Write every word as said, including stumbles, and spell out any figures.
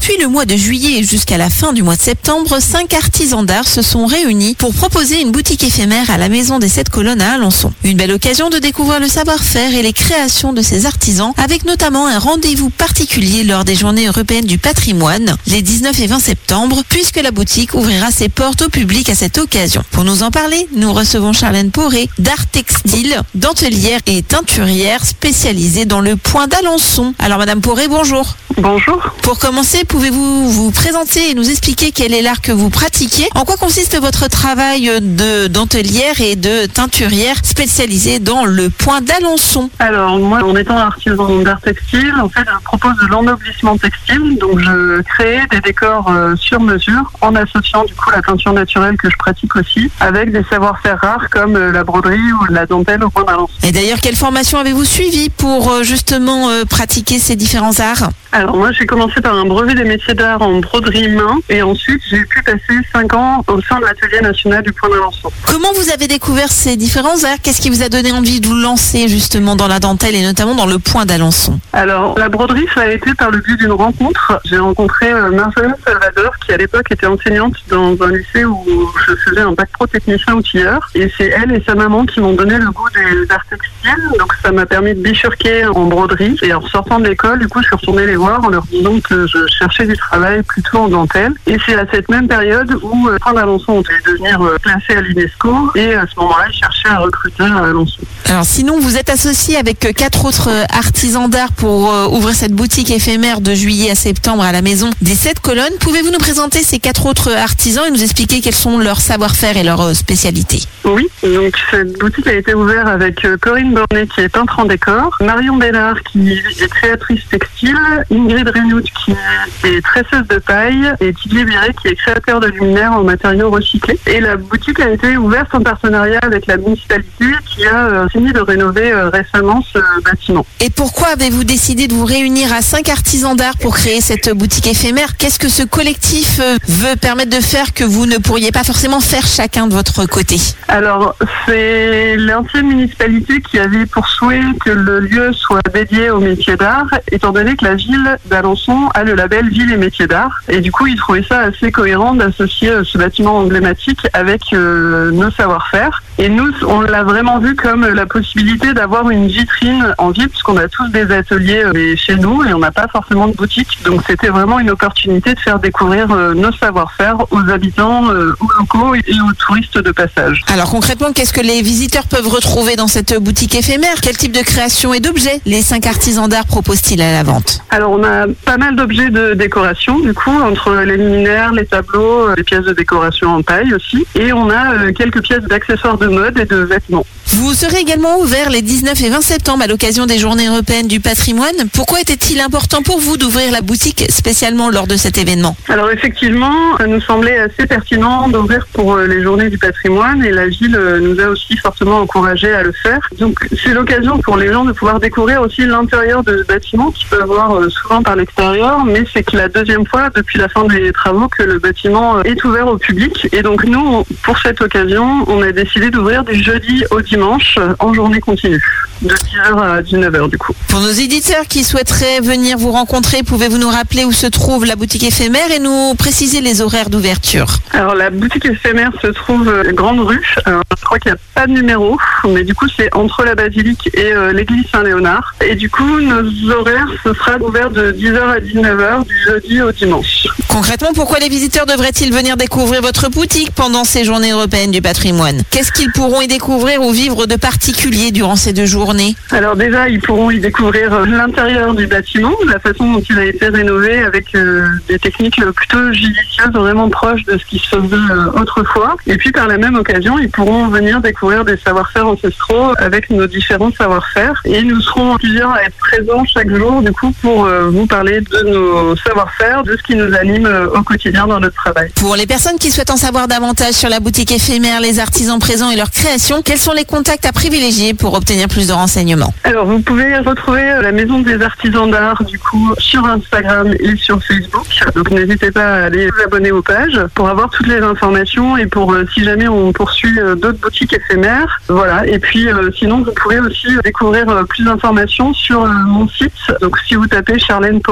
Depuis le mois de juillet et jusqu'à la fin du mois de septembre, cinq artisans d'art se sont réunis pour proposer une boutique éphémère à la Maison des Sept Colonnes à Alençon. Une belle occasion de découvrir le savoir-faire et les créations de ces artisans, avec notamment un rendez-vous particulier lors des Journées européennes du patrimoine, les dix-neuf et vingt septembre, puisque la boutique ouvrira ses portes au public à cette occasion. Pour nous en parler, nous recevons Charlène Poré, d'art textile, dentelière et teinturière spécialisée dans le point d'Alençon. Alors Madame Poré, bonjour. Bonjour. Pour commencer, pouvez-vous vous présenter et nous expliquer quel est l'art que vous pratiquez? En quoi consiste votre travail de dentelière et de teinturière spécialisée dans le point d'Alençon? Alors moi, en étant artisan d'art textile, en fait, je propose de l'ennoblissement textile. Donc je crée des décors euh, sur mesure en associant du coup la peinture naturelle que je pratique aussi avec des savoir-faire rares comme euh, la broderie ou la dentelle au point d'Alençon. Et d'ailleurs, quelle formation avez-vous suivi pour euh, justement euh, pratiquer ces différents arts? Alors moi, j'ai commencé par un brevet des métiers d'art en broderie main et ensuite j'ai pu passer cinq ans au sein de l'atelier national du point d'Alençon. Comment vous avez découvert ces différents arts? Qu'est-ce qui vous a donné envie de vous lancer justement dans la dentelle et notamment dans le point d'Alençon? Alors la broderie, ça a été par le biais d'une rencontre. J'ai rencontré euh, Marjolaine Salvador qui à l'époque était enseignante dans un lycée où je faisais un bac pro technicien outilleur et c'est elle et sa maman qui m'ont donné le goût des arts textiles. Donc ça m'a permis de bifurquer en broderie et en sortant de l'école, du coup je suis retournée les voir en leur disant que je cherchais du travail plutôt en dentelle. Et c'est à cette même période où euh, Point d'Alençon devait devenir euh, classé à l'UNESCO et à ce moment-là, ils cherchaient un recruteur à Alençon. Alors sinon, vous êtes associé avec quatre autres artisans d'art pour euh, ouvrir cette boutique éphémère de juillet à septembre à la Maison des Sept Colonnes. Pouvez-vous nous présenter ces quatre autres artisans et nous expliquer quels sont leurs savoir-faire et leurs euh, spécialités? Oui, donc cette boutique a été ouverte avec euh, Corinne Bornet qui est peintre en décor, Marion Bellard qui est créatrice textile, Ingrid Renout qui est tresseuse de paille et Didier Biret qui est créateur de luminaires en matériaux recyclés. Et la boutique a été ouverte en partenariat avec la municipalité qui a euh, fini de rénover euh, récemment ce bâtiment. Et pourquoi avez-vous décidé de vous réunir à cinq artisans d'art pour créer cette boutique éphémère? Qu'est-ce que ce collectif euh, veut permettre de faire que vous ne pourriez pas forcément faire chacun de votre côté? Alors, c'est l'ancienne municipalité qui avait pour souhait que le lieu soit dédié aux métiers d'art, étant donné que la ville d'Alençon a le label Ville et métiers d'art. Et du coup, ils trouvaient ça assez cohérent d'associer ce bâtiment emblématique avec euh, nos savoir-faire. Et nous, on l'a vraiment vu comme la possibilité d'avoir une vitrine en ville, puisqu'on a tous des ateliers euh, chez nous et on n'a pas forcément de boutique. Donc, c'était vraiment une opportunité de faire découvrir euh, nos savoir-faire aux habitants, euh, aux locaux et aux touristes de passage. Alors concrètement, qu'est-ce que les visiteurs peuvent retrouver dans cette boutique éphémère? Quel type de création et d'objets les cinq artisans d'art proposent-ils à la vente? Alors, on a pas mal d'objets de décoration, du coup, entre les luminaires, les tableaux, les pièces de décoration en paille aussi. Et on a euh, quelques pièces d'accessoires de mode et de vêtements. Vous serez également ouvert les dix-neuf et vingt septembre à l'occasion des Journées européennes du patrimoine. Pourquoi était-il important pour vous d'ouvrir la boutique spécialement lors de cet événement? Alors effectivement, ça nous semblait assez pertinent d'ouvrir pour les Journées du patrimoine et la ville nous a aussi fortement encouragés à le faire. Donc c'est l'occasion pour les gens de pouvoir découvrir aussi l'intérieur de ce bâtiment qui peut avoir souvent par l'extérieur, mais c'est que la deuxième fois depuis la fin des travaux que le bâtiment est ouvert au public. Et donc nous, pour cette occasion, on a décidé d'ouvrir du jeudi au dimanche en journée continue, de dix heures à dix-neuf heures du coup. Pour nos éditeurs qui souhaiteraient venir vous rencontrer, pouvez-vous nous rappeler où se trouve la boutique éphémère et nous préciser les horaires d'ouverture? Alors la boutique éphémère se trouve euh, Grande Rue. Alors, je crois qu'il n'y a pas de numéro, mais du coup c'est entre la basilique et euh, l'église Saint-Léonard. Et du coup nos horaires, ce sera ouvert de dix heures à dix-neuf heures du jeudi au dimanche. Concrètement, pourquoi les visiteurs devraient-ils venir découvrir votre boutique pendant ces Journées européennes du patrimoine? Qu'est-ce qu'ils pourront y découvrir ou vivre de particulier durant ces deux journées? Alors déjà, ils pourront y découvrir l'intérieur du bâtiment, la façon dont il a été rénové avec euh, des techniques plutôt judicieuses, vraiment proches de ce qui se faisait euh, autrefois. Et puis par la même occasion, ils pourront venir découvrir des savoir-faire ancestraux avec nos différents savoir-faire. Et nous serons plusieurs à être présents chaque jour, du coup, pour euh, vous parler de nos savoir-faire, de ce qui nous anime euh, au quotidien dans notre travail. Pour les personnes qui souhaitent en savoir davantage sur la boutique éphémère, les artisans présents et leurs créations, quels sont les contacts à privilégier pour obtenir plus de renseignements? Alors, vous pouvez retrouver la Maison des Artisans d'Art, du coup, sur Instagram et sur Facebook. Donc, n'hésitez pas à aller vous abonner aux pages pour avoir toutes les informations et pour, euh, si jamais on poursuit euh, d'autres boutiques éphémères. Voilà. Et puis, euh, sinon, vous pouvez aussi découvrir euh, plus d'informations sur euh, mon site. Donc, si vous tapez Charlène